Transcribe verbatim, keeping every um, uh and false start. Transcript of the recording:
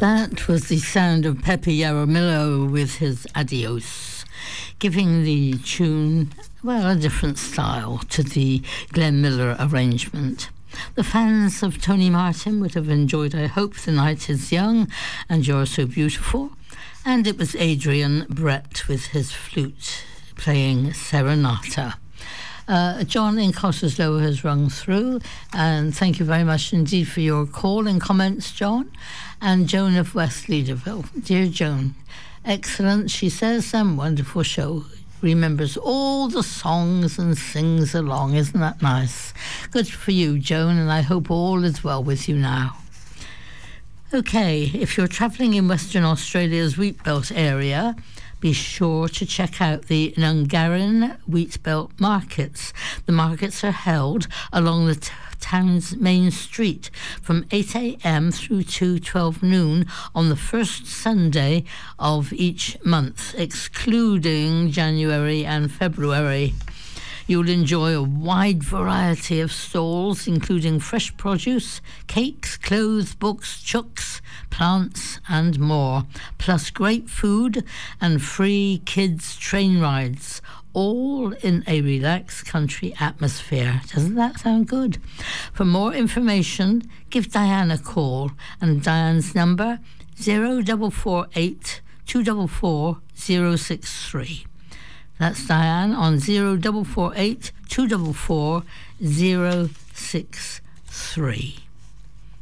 That was the sound of Pepe Jaramillo with his Adios, giving the tune, well, a different style to the Glenn Miller arrangement. The fans of Tony Martin would have enjoyed, I hope, The Night Is Young and You're So Beautiful. And it was Adrian Brett with his flute playing Serenata. Uh, John in Cottesloe has rung through, and thank you very much indeed for your call and comments, John. And Joan of West Leaderville. Dear Joan, excellent, she says, and wonderful show. Remembers all the songs and sings along. Isn't that nice? Good for you, Joan, and I hope all is well with you now. Okay, if you're travelling in Western Australia's Wheatbelt area, be sure to check out the Nungarin Wheatbelt markets. The markets are held along the t- town's main street from eight a.m. through to twelve noon on the first Sunday of each month, excluding January and February. You'll enjoy a wide variety of stalls, including fresh produce, cakes, clothes, books, chooks, plants and more, plus great food and free kids' train rides, all in a relaxed country atmosphere. Doesn't that sound good? For more information, give Diane a call, and Diane's number zero four four eight, two four four, zero six three. That's Diane on zero four four eight, two four four, zero six three.